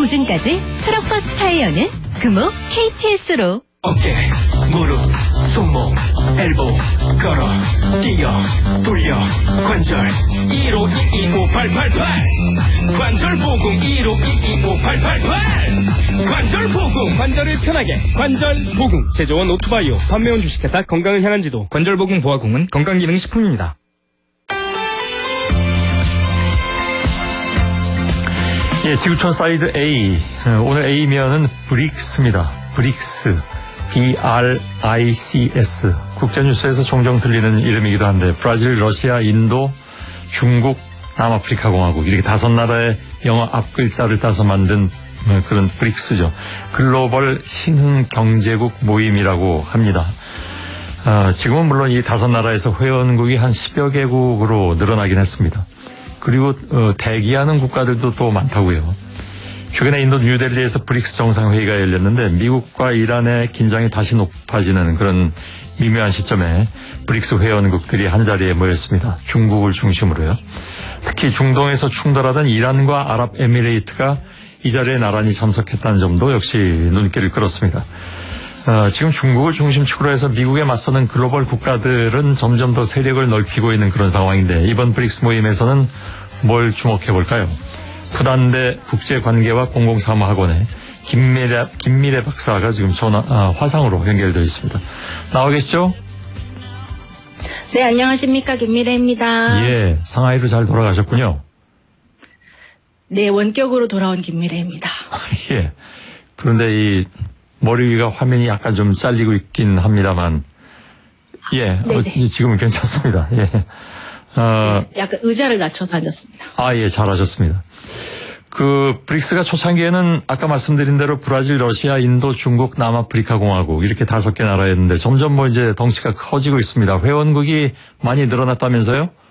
보증까지 트럭버스 타이어는 금호 KTS로. 어깨, 무릎, 손목, 엘보, 걸어, 뛰어, 돌려, 관절 15225888 관절보금 15225888 관절보금. 관절을 편하게 관절보금. 제조원 오토바이오. 판매원 주식회사 건강을 향한 지도. 관절보금 보아궁은 건강기능식품입니다. 예, 지구촌 사이드 A. 오늘 A면은 브릭스입니다. 브릭스. BRICS. 국제뉴스에서 종종 들리는 이름이기도 한데, 브라질, 러시아, 인도, 중국, 남아프리카 공화국, 이렇게 5나라의 영어 앞글자를 따서 만든 그런 브릭스죠. 글로벌 신흥 경제국 모임이라고 합니다. 지금은 물론 이 5나라에서 회원국이 한 10여 개국으로 늘어나긴 했습니다. 그리고 대기하는 국가들도 또 많다고요. 최근에 인도 뉴델리에서 브릭스 정상회의가 열렸는데, 미국과 이란의 긴장이 다시 높아지는 그런 미묘한 시점에 브릭스 회원국들이 한자리에 모였습니다. 중국을 중심으로요. 특히 중동에서 충돌하던 이란과 아랍에미레이트가 이 자리에 나란히 참석했다는 점도 역시 눈길을 끌었습니다. 지금 중국을 중심축으로 해서 미국에 맞서는 글로벌 국가들은 점점 더 세력을 넓히고 있는 그런 상황인데, 이번 브릭스 모임에서는 뭘 주목해 볼까요? 부단대 국제관계와 공공사무학원의 김미래 박사가 지금 화상으로 연결되어 있습니다. 나와 계시죠? 네, 안녕하십니까. 김미래입니다. 예, 상하이로 잘 돌아가셨군요. 네, 원격으로 돌아온 김미래입니다. 예. 그런데 이 머리 위가 화면이 약간 좀 잘리고 있긴 합니다만, 예, 지금은 괜찮습니다. 예. 약간 의자를 낮춰서 앉았습니다. 예, 잘하셨습니다. 그 브릭스가 초창기에는 아까 말씀드린 대로 브라질, 러시아, 인도, 중국, 남아프리카 공화국 이렇게 5개 나라였는데 점점 이제 덩치가 커지고 있습니다. 회원국이 많이 늘어났다면서요?